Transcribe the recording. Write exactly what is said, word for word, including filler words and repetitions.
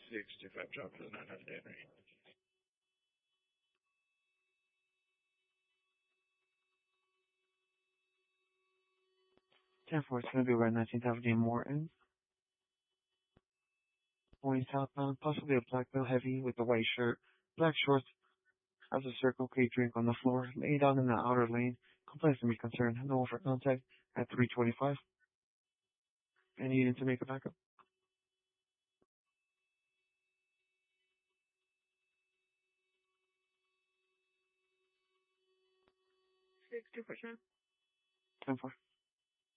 sixty-five drop to the nine hundred Henry. ten four, it's going to be around nineteenth Avenue Morton. Going southbound, possibly a black bill heavy with a white shirt, black shorts, has a Circle K drink on the floor, laying down in the outer lane. Complaints to be concerned. No over contact at three twenty-five. And needing to make a backup. sixty percent. ten four.